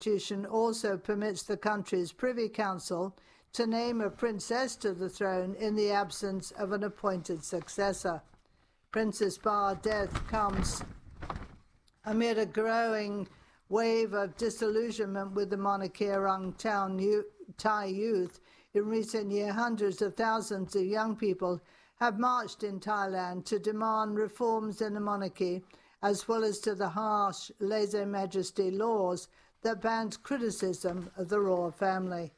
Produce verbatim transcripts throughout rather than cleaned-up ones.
constitution also permits the country's Privy Council to name a princess to the throne in the absence of an appointed successor. Princess Ba's death comes amid a growing wave of disillusionment with the monarchy among Thai youth. In recent years, hundreds of thousands of young people have marched in Thailand to demand reforms in the monarchy, as well as to the harsh lèse-majesté laws that bans criticism of the royal family.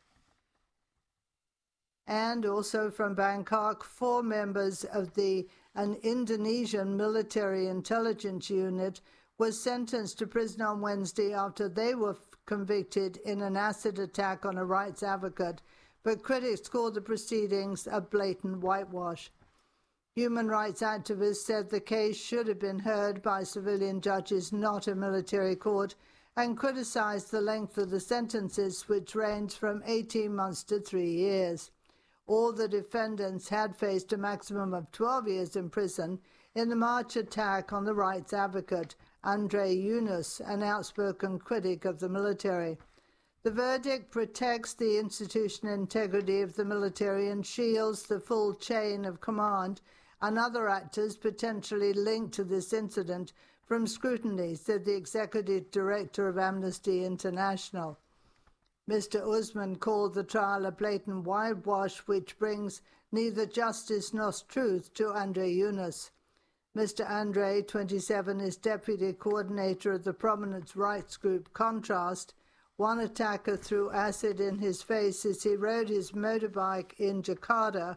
And also from Bangkok, four members of the an Indonesian military intelligence unit was sentenced to prison on Wednesday after they were convicted in an acid attack on a rights advocate, but critics called the proceedings a blatant whitewash. Human rights activists said the case should have been heard by civilian judges, not a military court, and criticized the length of the sentences, which ranged from eighteen months to three years. All the defendants had faced a maximum of twelve years in prison in the March attack on the rights advocate, Andre Yunus, an outspoken critic of the military. The verdict protects the institutional integrity of the military and shields the full chain of command and other actors potentially linked to this incident from scrutiny, said the executive director of Amnesty International. Mister Usman called the trial a blatant whitewash which brings neither justice nor truth to Andre Yunus. Mister Andre, twenty-seven, is deputy coordinator of the prominent rights group Contrast. One attacker threw acid in his face as he rode his motorbike in Jakarta,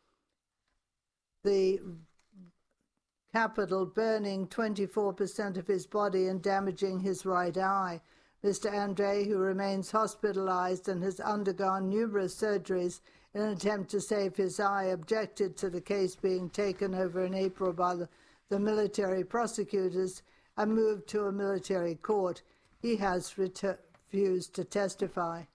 the capital, burning twenty-four percent of his body and damaging his right eye. Mister Andre, who remains hospitalized and has undergone numerous surgeries in an attempt to save his eye, objected to the case being taken over in April by the, the military prosecutors and moved to a military court. He has refused to testify.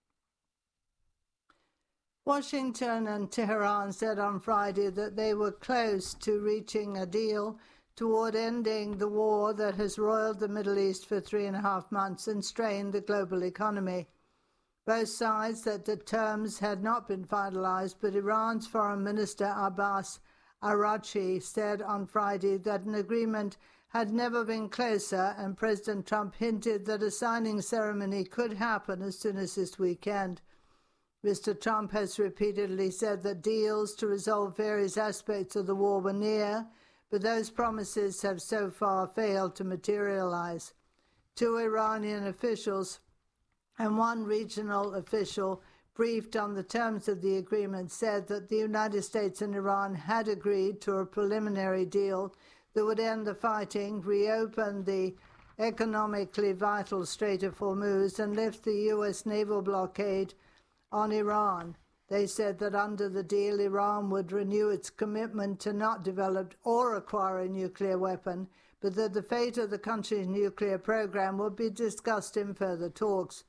Washington and Tehran said on Friday that they were close to reaching a deal toward ending the war that has roiled the Middle East for three and a half months and strained the global economy. Both sides said the terms had not been finalized, but Iran's Foreign Minister Abbas Araghchi said on Friday that an agreement had never been closer, and President Trump hinted that a signing ceremony could happen as soon as this weekend. Mister Trump has repeatedly said that deals to resolve various aspects of the war were near, but those promises have so far failed to materialize. Two Iranian officials and one regional official briefed on the terms of the agreement said that the United States and Iran had agreed to a preliminary deal that would end the fighting, reopen the economically vital Strait of Hormuz, and lift the U S naval blockade on Iran. They said that under the deal, Iran would renew its commitment to not develop or acquire a nuclear weapon, but that the fate of the country's nuclear program would be discussed in further talks.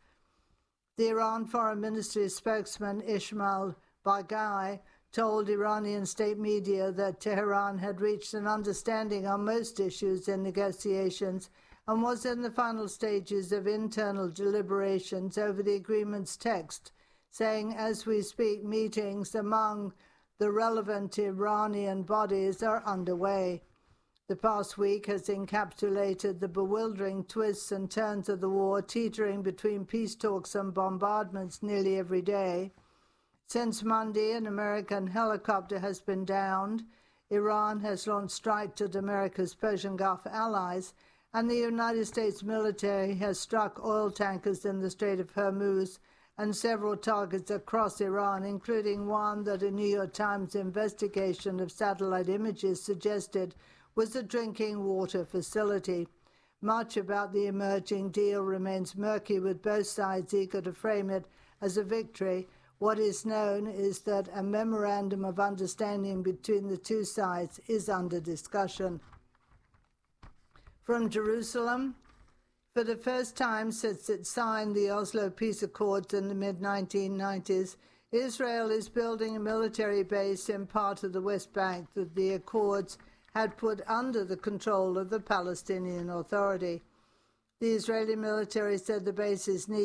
The Iran Foreign Ministry spokesman Ismail Baghai told Iranian state media that Tehran had reached an understanding on most issues in negotiations and was in the final stages of internal deliberations over the agreement's text, saying, as we speak, meetings among the relevant Iranian bodies are underway. The past week has encapsulated the bewildering twists and turns of the war, teetering between peace talks and bombardments nearly every day. Since Monday, an American helicopter has been downed. Iran has launched strikes at America's Persian Gulf allies, and the United States military has struck oil tankers in the Strait of Hormuz and several targets across Iran, including one that a New York Times investigation of satellite images suggested was a drinking water facility. Much about the emerging deal remains murky, with both sides eager to frame it as a victory. What is known is that a memorandum of understanding between the two sides is under discussion. From Jerusalem, for the first time since it signed the Oslo Peace Accords in the mid nineteen nineties, Israel is building a military base in part of the West Bank that the Accords had put under the control of the Palestinian Authority. The Israeli military said the base is needed